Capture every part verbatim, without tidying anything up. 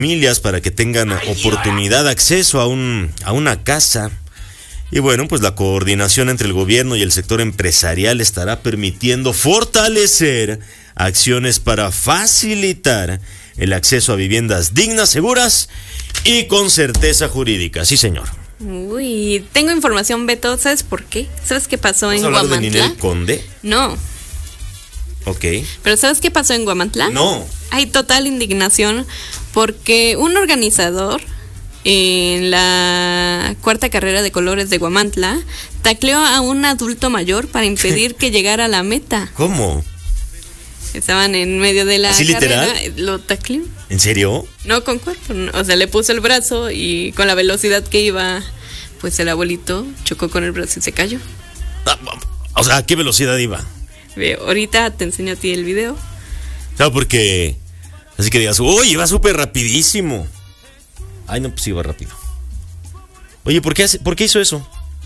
familias para que tengan oportunidad de acceso a un a una casa. Y bueno, pues la coordinación entre el gobierno y el sector empresarial estará permitiendo fortalecer acciones para facilitar el acceso a viviendas dignas, seguras y con certeza jurídica. Sí, señor. Uy, tengo información, Beto. ¿Sabes por qué? ¿Sabes qué pasó en Guamantla? ¿De Guamantla? Ninel Conde? No. Ok. ¿Pero sabes qué pasó en Guamantla? No. Hay total indignación porque un organizador en la cuarta carrera de colores de Guamantla tacleó a un adulto mayor para impedir que llegara a la meta. ¿Cómo? Estaban en medio de la ¿Así carrera, literal? lo tacleó. ¿En serio? No con cuerpo, no. O sea, le puso el brazo y con la velocidad que iba, pues el abuelito chocó con el brazo y se cayó. Ah, o sea, ¿a qué velocidad iba? Ve, ahorita te enseño a ti el video. Claro, porque así que digas, uy, iba súper rapidísimo. Ay, no, pues iba rápido. Oye, ¿por qué, hace, ¿por qué hizo eso?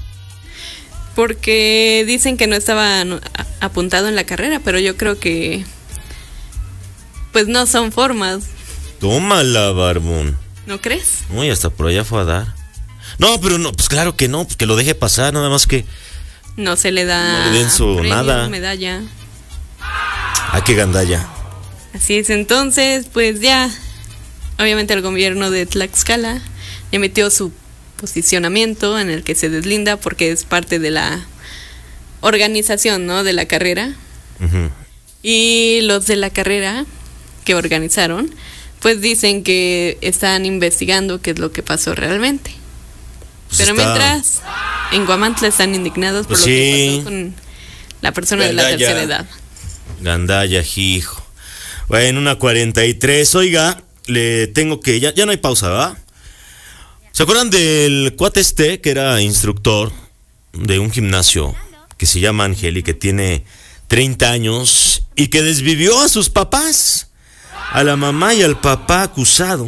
Porque dicen que no estaba apuntado en la carrera, pero yo creo que pues no son formas. Tómala, barbón. ¿No crees? Uy, hasta por allá fue a dar. No, pero no, pues claro que no, pues que lo deje pasar, nada más que no se le da no le den su premio, nada. medalla. Ah, qué gandalla. Así es, entonces, pues ya, obviamente el gobierno de Tlaxcala emitió su posicionamiento en el que se deslinda porque es parte de la organización, ¿no? De la carrera. Uh-huh. Y los de la carrera que organizaron, pues dicen que están investigando qué es lo que pasó realmente. Pues Pero está... mientras, en Guamantla están indignados por pues lo sí. que pasó con la persona Gandaya. De la tercera edad. Gandaya, hijo. Bueno, una cuarenta y tres. Oiga, le tengo que... Ya, ya no hay pausa, ¿verdad? ¿Se acuerdan del cuate este que era instructor de un gimnasio que se llama Ángel y que tiene treinta años y que desvivió a sus papás? A la mamá y al papá acusado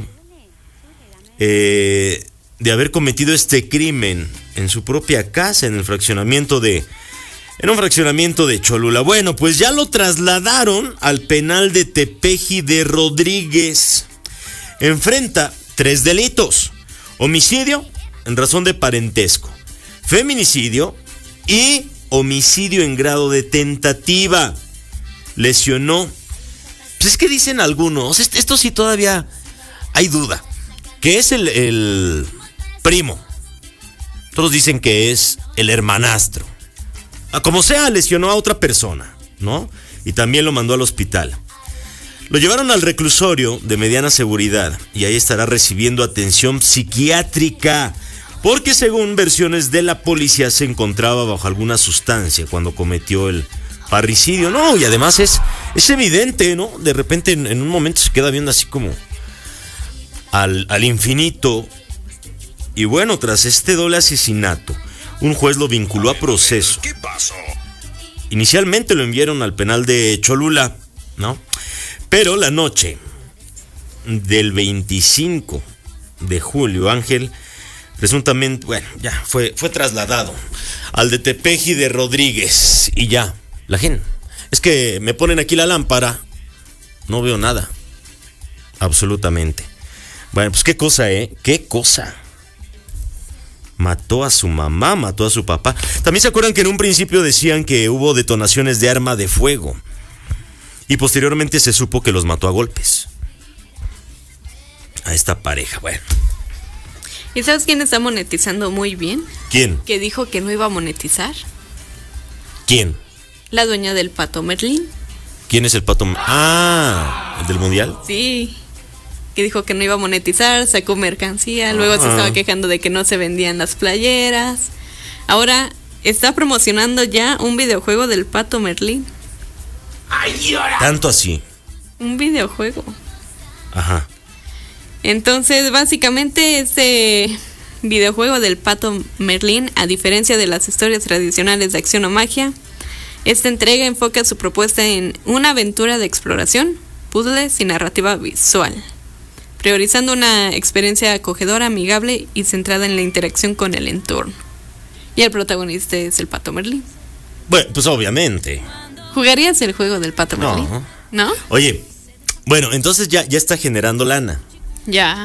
eh, de haber cometido este crimen en su propia casa, en el fraccionamiento de... En un fraccionamiento de Cholula. Bueno, pues ya lo trasladaron al penal de Tepeji de Rodríguez. Enfrenta tres delitos: homicidio en razón de parentesco, feminicidio y homicidio en grado de tentativa. Lesionó. Pues es que dicen algunos, esto sí todavía hay duda, que es el, el primo. Otros dicen que es el hermanastro. Como sea, lesionó a otra persona, ¿no? Y también lo mandó al hospital. Lo llevaron al reclusorio de mediana seguridad y ahí estará recibiendo atención psiquiátrica, porque según versiones de la policía se encontraba bajo alguna sustancia cuando cometió el parricidio. No, y además es, es evidente, ¿no? De repente en, en un momento se queda viendo así como al, al infinito. Y bueno, tras este doble asesinato, un juez lo vinculó a proceso. ¿Qué pasó? Inicialmente lo enviaron al penal de Cholula, ¿no? Pero la noche del veinticinco de julio, Ángel presuntamente, bueno, ya fue, fue trasladado al de Tepeji de Rodríguez. Y ya, la gente, es que me ponen aquí la lámpara, no veo nada, absolutamente. Bueno, pues qué cosa, ¿eh? Qué cosa. Mató a su mamá, mató a su papá. También se acuerdan que en un principio decían que hubo detonaciones de arma de fuego. Y posteriormente se supo que los mató a golpes. A esta pareja, bueno. ¿Y sabes quién está monetizando muy bien? ¿Quién? Que dijo que no iba a monetizar. ¿Quién? La dueña del Pato Merlín. ¿Quién es el Pato? Ah, ¿el del Mundial? Sí. Que dijo que no iba a monetizar, sacó mercancía, luego ah. se estaba quejando de que no se vendían las playeras. Ahora está promocionando ya un videojuego del Pato Merlín. ¿Tanto así? Un videojuego. Ajá. Entonces, básicamente, este videojuego del Pato Merlín, a diferencia de las historias tradicionales de acción o magia, esta entrega enfoca su propuesta en una aventura de exploración, puzzles y narrativa visual, priorizando una experiencia acogedora, amigable y centrada en la interacción con el entorno. Y el protagonista es el Pato Merlín. Bueno, pues obviamente. ¿Jugarías el juego del Pato Merlín? No. ¿No? Oye, bueno, entonces ya, ya está generando lana. Ya.